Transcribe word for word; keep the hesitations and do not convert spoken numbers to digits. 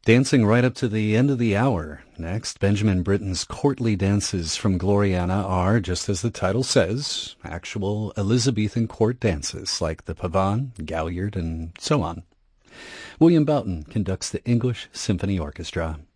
Dancing right up to the end of the hour. Next, Benjamin Britten's courtly dances from Gloriana are, just as the title says, actual Elizabethan court dances like the Pavane, Galliard, and so on. William Boughton conducts the English Symphony Orchestra.